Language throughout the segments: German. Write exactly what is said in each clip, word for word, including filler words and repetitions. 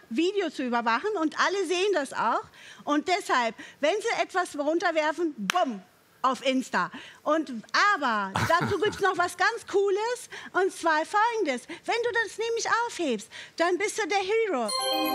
Video zu überwachen und alle sehen das auch. Und deshalb, wenn Sie etwas runterwerfen, bumm, auf Insta. Und, aber dazu gibt es noch was ganz Cooles, und zwar Folgendes. Wenn du das nämlich aufhebst, dann bist du der Hero.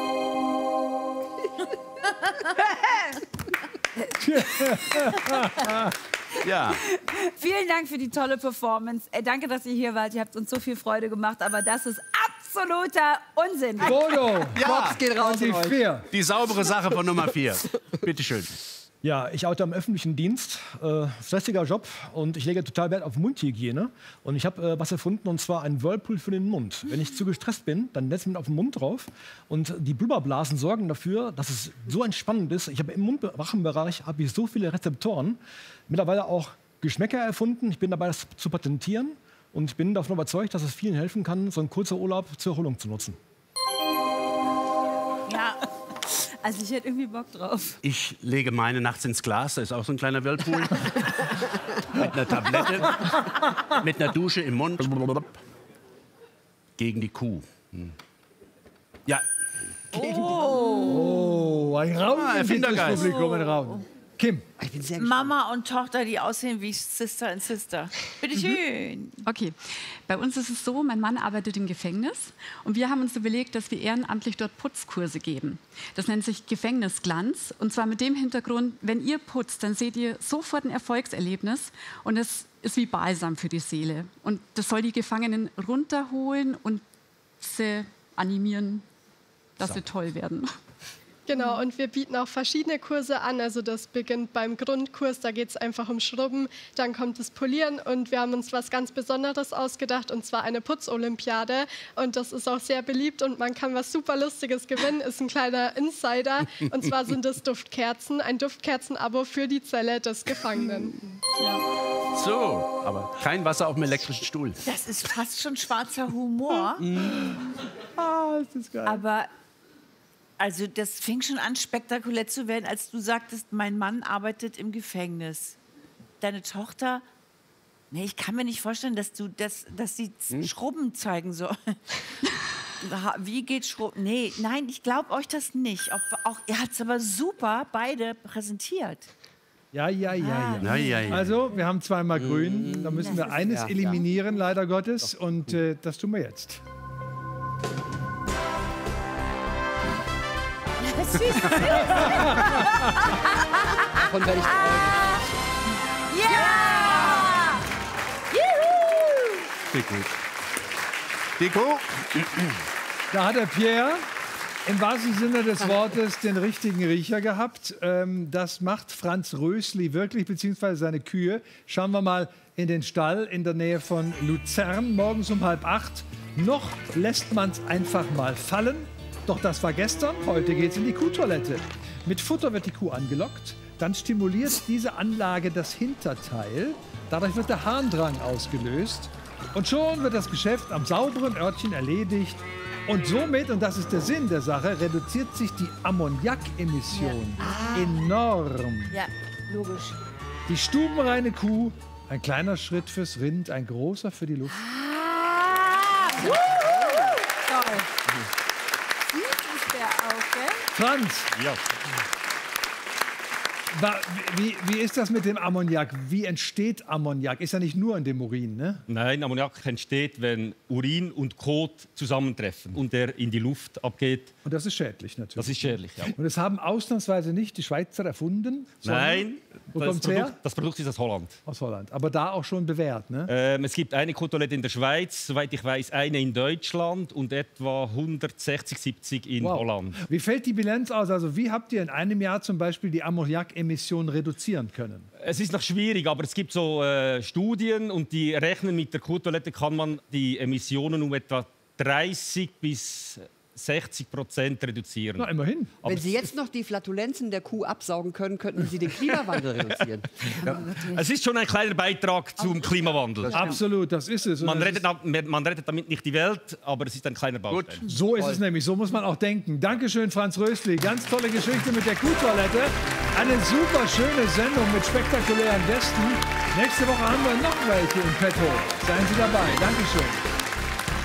Ja. Vielen Dank für die tolle Performance. Äh, danke, dass ihr hier wart. Ihr habt uns so viel Freude gemacht, aber das ist absoluter Unsinn. Bodo, Ja. Props geht raus die vier. Die saubere Sache von Nummer vier. Bitte schön. Ja, ich arbeite am öffentlichen Dienst, äh, stressiger Job, und ich lege total Wert auf Mundhygiene. Und ich habe äh, was erfunden, und zwar einen Whirlpool für den Mund. Wenn ich zu gestresst bin, dann setze ich mich auf den Mund drauf, und die Blubberblasen sorgen dafür, dass es so entspannend ist. Ich habe im Mundrachenbereich habe ich so viele Rezeptoren, mittlerweile auch Geschmäcker erfunden. Ich bin dabei, das zu patentieren, und ich bin davon überzeugt, dass es vielen helfen kann, so ein kurzer Urlaub zur Erholung zu nutzen. Ja. Also ich hätte irgendwie Bock drauf. Ich lege meine nachts ins Glas, da ist auch so ein kleiner Whirlpool. Mit einer Tablette, mit einer Dusche im Mund. Gegen die Kuh. Hm. Ja. Oh, ein Raum Ah, Erfindergeist. Publikum in Raum. Kim. Ich bin sehr gespannt. Mama und Tochter, die aussehen wie Sister and Sister. Bitte schön. Okay, bei uns ist es so, mein Mann arbeitet im Gefängnis, und wir haben uns überlegt, dass wir ehrenamtlich dort Putzkurse geben. Das nennt sich Gefängnisglanz, und zwar mit dem Hintergrund, wenn ihr putzt, dann seht ihr sofort ein Erfolgserlebnis, und es ist wie Balsam für die Seele. Und das soll die Gefangenen runterholen und sie animieren, dass So. sie toll werden. Genau, und wir bieten auch verschiedene Kurse an. Also das beginnt beim Grundkurs, da geht es einfach um Schrubben, dann kommt das Polieren, und wir haben uns was ganz Besonderes ausgedacht, und zwar eine Putzolympiade. Und das ist auch sehr beliebt, und man kann was super Lustiges gewinnen, ist ein kleiner Insider. Und zwar sind es Duftkerzen, ein Duftkerzen-Abo für die Zelle des Gefangenen. So, aber kein Wasser auf dem elektrischen Stuhl. Das ist fast schon schwarzer Humor. Ah, ist das geil. Aber also das fing schon an, spektakulär zu werden, als du sagtest, mein Mann arbeitet im Gefängnis. Deine Tochter, nee, ich kann mir nicht vorstellen, dass du das, dass sie hm? Schrubben zeigen soll. Wie geht Schrubben? Nee, nein, ich glaube euch das nicht. Ob, auch, ihr habt es aber super beide präsentiert. Ja, ja, ja, ja. Na, ja, ja. Also, wir haben zweimal grün. Da müssen wir Das ist- eines ja, eliminieren, leider Gottes. Und äh, das tun wir jetzt. Von werde ich Ja! Juhu! Deko. Deko. Da hat der Pierre im wahrsten Sinne des Wortes den richtigen Riecher gehabt. Ähm, das macht Franz Rösli wirklich, beziehungsweise seine Kühe. Schauen wir mal in den Stall in der Nähe von Luzern, morgens um halb acht. Noch lässt man es einfach mal fallen. Doch das war gestern, heute geht's in die Kuhtoilette. Mit Futter wird die Kuh angelockt, dann stimuliert diese Anlage das Hinterteil. Dadurch wird der Harndrang ausgelöst. Und schon wird das Geschäft am sauberen Örtchen erledigt. Und somit, und das ist der Sinn der Sache, reduziert sich die Ammoniakemission enorm. Ja, logisch. Die stubenreine Kuh, ein kleiner Schritt fürs Rind, ein großer für die Luft. Ah! Wuhu! Toll. Süß ist der auch, gell? Franz, Ja. wa- wie, wie ist das mit dem Ammoniak? Wie entsteht Ammoniak? Ist ja nicht nur in dem Urin, ne? Nein, Ammoniak entsteht, wenn Urin und Kot zusammentreffen und der in die Luft abgeht. Und das ist schädlich natürlich. Das ist schädlich. Ja. Und das haben ausnahmsweise nicht die Schweizer erfunden, sondern Nein, Wo das kommt's her? Produkt, das Produkt ist aus Holland. aus Holland. Aber da auch schon bewährt, ne? Ähm, es gibt eine Kuhtoilette in der Schweiz, soweit ich weiß, eine in Deutschland und etwa hundertsechzig, siebzig in Wow. Holland. Wie fällt die Bilanz aus? Also wie habt ihr in einem Jahr zum Beispiel die Ammoniakemissionen reduzieren können? Es ist noch schwierig, aber es gibt so äh, Studien und die rechnen, mit der Kuhtoilette kann man die Emissionen um etwa dreißig bis sechzig Prozent reduzieren. Na, immerhin. Wenn Sie jetzt noch die Flatulenzen der Kuh absaugen können, könnten Sie den Klimawandel reduzieren. Es ist schon ein kleiner Beitrag zum Klimawandel. Absolut, das ist es. Und Man das rettet, ist, man rettet damit nicht die Welt, aber es ist ein kleiner Baustein. so ist es nämlich, so muss man auch denken. Dankeschön, Franz Rösli. Ganz tolle Geschichte mit der Kuhtoilette. Eine super schöne Sendung mit spektakulären Gästen. Nächste Woche haben wir noch welche im Petto. Seien Sie dabei. Dankeschön.